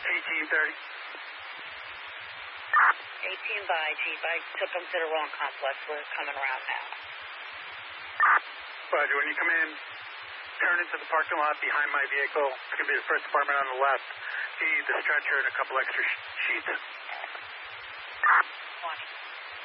1830. 18 by, Chief. I took them to the wrong complex. We're coming around now. Roger, when you come in, turn into the parking lot behind my vehicle. It's going to be the first apartment on the left. See the stretcher and a couple extra sheets. 20.